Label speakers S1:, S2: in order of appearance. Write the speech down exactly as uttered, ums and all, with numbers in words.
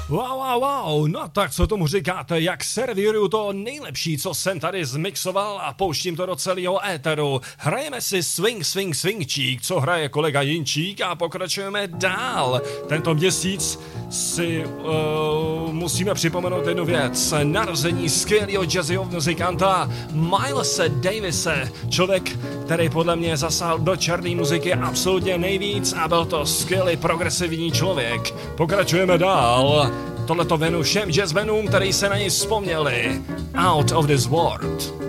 S1: Wow, wow, wow, no tak co tomu říkáte, jak servíruju to nejlepší, co jsem tady zmixoval a pouštím to do celého éteru. Hrajeme si Swing, Swing, Swingčík, co hraje kolega Jinčík a pokračujeme dál. Tento měsíc si uh, musíme připomenout jednu věc. Narození skvělého jazzového muzikanta Milese Davise. Člověk, který podle mě zasáhl do černé muziky absolutně nejvíc a byl to skvělý progresivní člověk. Pokračujeme dál. Tohleto věnu všem jazzmenům, který se na něj vzpomněli. Out of this world.